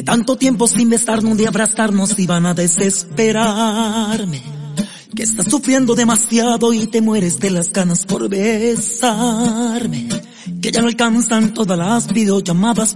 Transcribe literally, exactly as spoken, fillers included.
Que tanto tiempo sin besarnos, de abrazarnos iban a desesperarme. Que estás sufriendo demasiado y te mueres de las ganas por besarme. Que ya no alcanzan todas las videollamadas